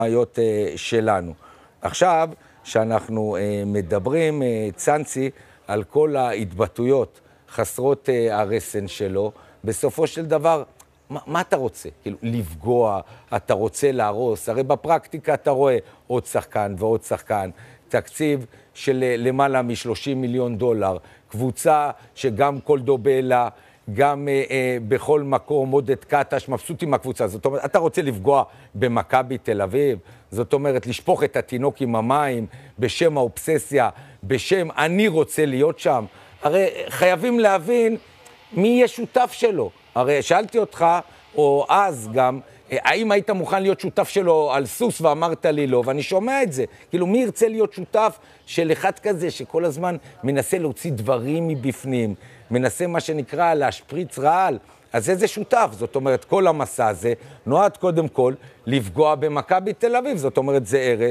המשמעויות שלנו. עכשיו, שאנחנו מדברים, צאנצי, על כל ההתבטאויות חסרות הרסן שלו, בסופו של דבר, מה אתה רוצה? כאילו, לפגוע, אתה רוצה להרוס, הרי בפרקטיקה אתה רואה עוד שחקן ועוד שחקן, תקציב של למעלה מ-30 מיליון דולר, קבוצה שגם קולדובלה, גם בכל מקום עודד קטש, מבסוט עם הקבוצה. זאת אומרת, אתה רוצה לפגוע במכבי תל אביב, זאת אומרת, לשפוך את התינוק עם המים, בשם האובססיה, בשם אני רוצה להיות שם. הרי חייבים להבין מי יהיה שותף שלו. הרי שאלתי אותך, או אז גם, האם היית מוכן להיות שותף שלו על סוס ואמרת לי לא, ואני שומע את זה. כאילו, מי ירצה להיות שותף של אחד כזה שכל הזמן מנסה להוציא דברים מבפנים, מנסה מה שנקרא להשפריץ רעל, אז איזה שותף? זאת אומרת, כל המסע הזה נועד קודם כל לפגוע במכבי תל אביב, זאת אומרת,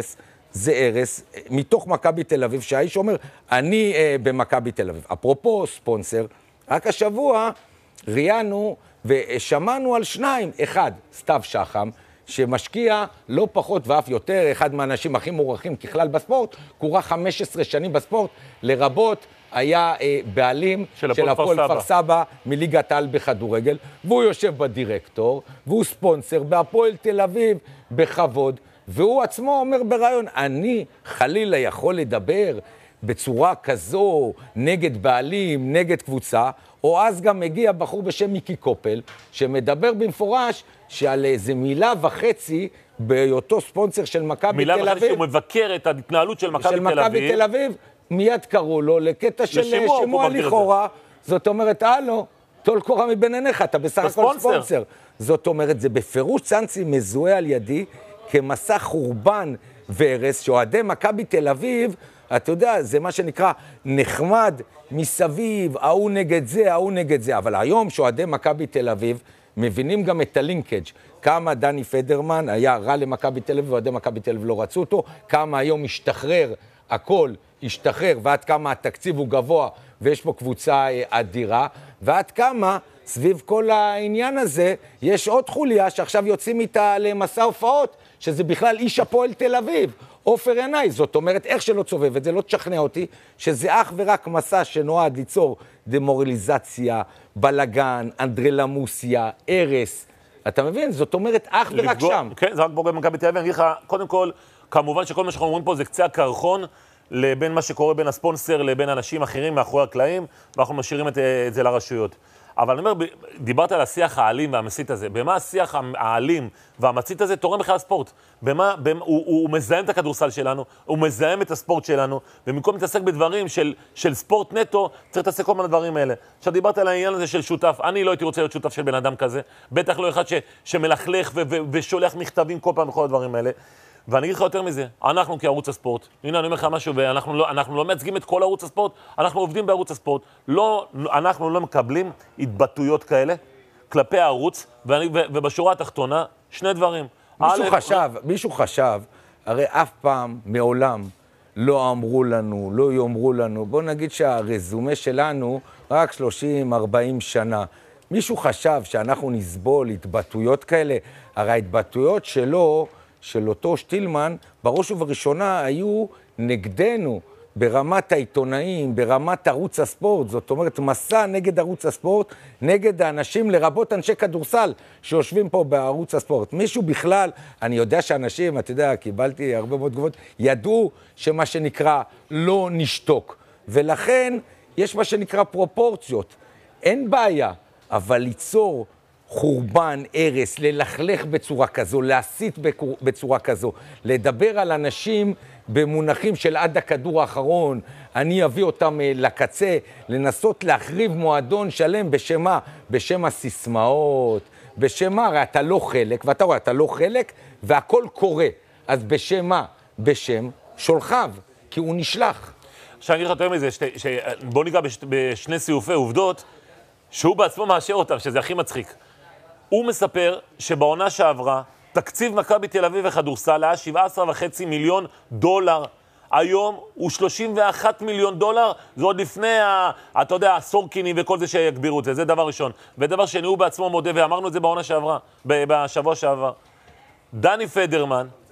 זה הרס, מתוך מכבי תל אביב, שהאיש אומר, אני במכבי תל אביב. אפרופו ספונסר, רק השבוע ראיינו ושמענו על שניים, אחד, סתיו שחם, שמשקיע לא פחות ואף יותר, אחד מהאנשים הכי מוערכים ככלל בספורט, קורה 15 שנים בספורט, לרבות היה בעלים של הפועל כפר סבא מליגת העל בכדורגל, והוא יושב בדירקטור, והוא ספונסר בהפועל תל אביב בכבוד, והוא עצמו אומר ברעיון, אני חלילה יכול לדבר בצורה כזו נגד בעלים, נגד קבוצה, או אז גם מגיע בחור בשם מיקי קופל, שמדבר במפורש שעל איזה מילה וחצי בהיותו ספונסר של מכבי תל אביב. מילה וחצי שהוא מבקר את ההתנהלות של מכבי תל אביב. מיד קראו לו לקטע של שימוע לכאורה. זאת אומרת, טול קורה מבין עיניך, אתה בסך הכל ספונסר. זאת אומרת, זה בפירוש צאנצי מזוהה על ידי כמסע חורבן והרס, שאוהדי מכבי תל אביב, אתה יודע, זה מה שנקרא נחמד מסביב, ההוא נגד זה, ההוא נגד זה. אבל היום שאוהדי מכבי תל אביב מבינים גם את הלינקג', כמה דני פדרמן היה רע למכבי תל אביב, ואוהדי מכבי תל אביב לא רצו אותו, כמה היום השתחרר, הכל השתחרר, ועד כמה התקציב הוא גבוה, ויש פה קבוצה אדירה, ועד כמה סביב כל העניין הזה, יש עוד חוליה שעכשיו יוצאים איתה למסע הופעות, שזה בכלל איש הפועל תל אביב, עופר ינאי. זאת אומרת, איך שלא צובב את זה, לא תשכנע אותי, שזה אך ורק מסע שנועד ליצור דמורליזציה, בלגן, אנדרלמוסיה, הרס. אתה מבין? זאת אומרת, אך ורק שם. כן, זה רק בוגד מכבי תל אביב. אני אגיד לך, קודם כל, כמובן שכל מה שאנחנו אומרים פה זה קצה הקרחון, לבין מה שקורה בין הספונסר לבין אנשים אחרים מאחורי הקלעים, ואנחנו משאירים את זה לרשויות. אבל אני אומר, דיברת על השיח האלים והמסית הזה. במה השיח האלים והמצית הזה תורם בכלל הספורט? הוא מזהם את הכדורסל שלנו, הוא מזהם את הספורט שלנו, ובמקום להתעסק בדברים של ספורט נטו, צריך להתעסק כל מיני דברים האלה. עכשיו דיברת על העניין הזה של שותף, אני לא הייתי רוצה להיות שותף של בן אדם כזה, בטח לא אחד שמלכלך ושולח מכתבים כל פעם בכל הדברים האלה. ואני אגיד לך יותר מזה, אנחנו כערוץ הספורט, הנה אני אומר לך משהו, ואנחנו לא מייצגים את כל ערוץ הספורט, אנחנו עובדים בערוץ הספורט, אנחנו לא מקבלים התבטאויות כאלה כלפי הערוץ, ובשורה התחתונה, שני דברים. מישהו חשב, הרי אף פעם, מעולם, לא אמרו לנו, לא יאמרו לנו, בוא נגיד שהרזומה שלנו רק 30-40 שנה. מישהו חשב שאנחנו נסבול התבטאויות כאלה, הרי ההתבטאויות שלו, של אותו שטילמן, בראש ובראשונה היו נגדנו, ברמת העיתונאים, ברמת ערוץ הספורט, זאת אומרת, מסע נגד ערוץ הספורט, נגד האנשים, לרבות אנשי כדורסל, שיושבים פה בערוץ הספורט. מישהו בכלל, אני יודע שאנשים, אתה יודע, קיבלתי הרבה מאוד תגובות, ידעו שמה שנקרא לא נשתוק, ולכן יש מה שנקרא פרופורציות. אין בעיה, אבל ליצור חורבן, הרס, ללכלך בצורה כזו, להסית בצורה כזו, לדבר על אנשים במונחים של עד הכדור האחרון, אני אביא אותם לקצה, לנסות להחריב מועדון שלם בשם מה? בשם הסיסמאות, בשם מה? הרי אתה לא חלק, ואתה רואה, אתה לא חלק, והכל קורה. אז בשם מה? בשם שולחיו, כי הוא נשלח. עכשיו אני אגיד לך יותר מזה, בוא ניגע בשני סיופי עובדות, שהוא בעצמו מאשר אותם, שזה הכי מצחיק. הוא מספר שבעונה שעברה, תקציב מכבי תל אביב וכדורסל היה 17.5 מיליון דולר. היום הוא 31 מיליון דולר, זה עוד לפני, אתה יודע, הסורקינים וכל זה שיגבירו את זה. זה דבר ראשון. ודבר שני, הוא בעצמו מודה, ואמרנו את זה בעונה שעברה, בשבוע שעבר. דני פדרמן